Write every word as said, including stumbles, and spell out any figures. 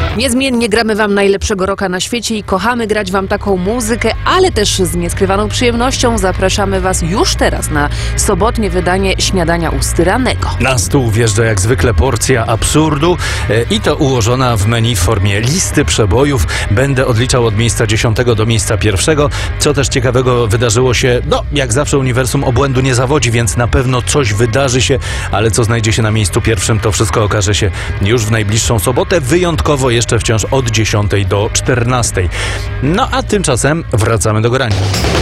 Niezmiennie gramy wam najlepszego rocka na świecie i kochamy grać wam taką muzykę, ale też z nieskrywaną przyjemnością zapraszamy was już teraz na sobotnie wydanie Śniadania u Styranego. Na stół wjeżdża jak zwykle porcja absurdu e, i to ułożona w menu w formie listy przebojów. Będę odliczał od miejsca dziesiątego do miejsca pierwszego. Co też ciekawego wydarzyło się, no jak zawsze uniwersum obłędu nie zawodzi, więc na pewno coś wydarzy się, ale co znajdzie się na miejscu pierwszym, to wszystko okaże się już w najbliższą sobotę, wyjątkowo jeszcze wciąż od dziesiątej do czternastej. No a tymczasem wracamy do grania.